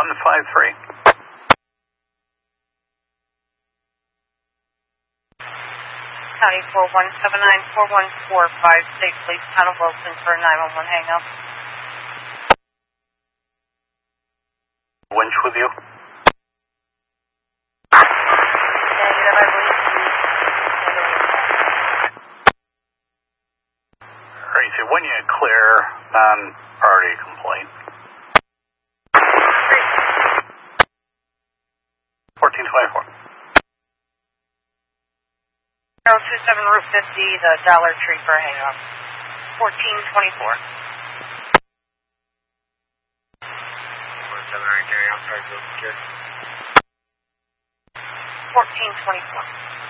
153. County 4179-4145, State Police, Town of Wilson for a 911 hang-up. Winch with you? Negative, I believe. Alright, so when you clear non-party complaint. 1424. 027 Route 50, the Dollar Tree for a hang-up. 1424. 179 carry on, sorry, go secure. 1424.